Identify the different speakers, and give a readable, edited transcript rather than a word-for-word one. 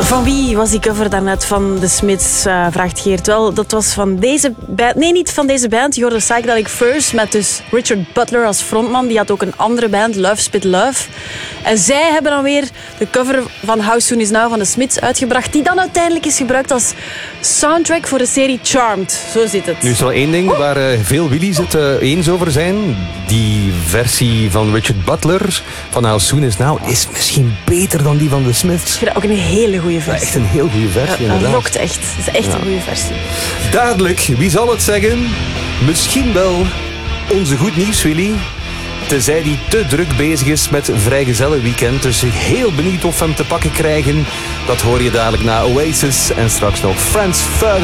Speaker 1: Van wie was die cover daarnet van The Smiths, vraagt Geert. Wel, dat was van deze band. Nee, niet van deze band. Je hoorde Psychedelic Furs met dus Richard Butler als frontman. Die had ook een andere band, Love Spit Love. En zij hebben dan weer de cover van How Soon Is Now van The Smiths uitgebracht. Die dan uiteindelijk is gebruikt als soundtrack voor de serie Charmed. Zo zit het.
Speaker 2: Nu is er wel één ding waar veel Willys het eens over zijn. Die versie van Richard Butler van How Soon Is Now is misschien beter dan die van The Smiths.
Speaker 1: Ik vind dat ook een hele goede versie.
Speaker 2: Echt een heel goede versie, inderdaad.
Speaker 1: Dat lokt echt. Dat is echt een goede versie.
Speaker 2: Duidelijk, wie zal het zeggen? Misschien wel onze Goed Nieuws Willy. Tenzij die te druk bezig is met vrijgezellenweekend. Dus heel benieuwd of we hem te pakken krijgen. Dat hoor je dadelijk na Oasis en straks nog Franz Ferdinand.